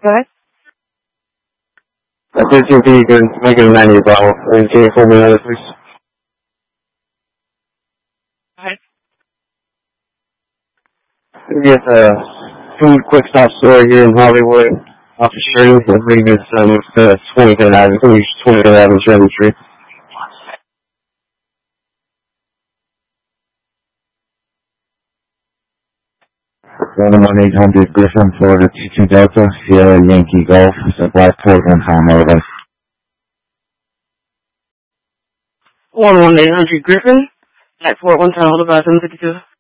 Go ahead. I did think you could make it a 90 bottle. And can you hold me another, please? Go ahead. Get a food quick stop store here in Hollywood, off of Sheridan. I believe it's 23rd Avenue, 23rd Avenue, Sheridan Street. 1-800 Griffin, Florida 22 Delta, Sierra Yankee Golf, Blackport, 1 time over. 1-800 Griffin, Blackport, 1 time, hold about 752.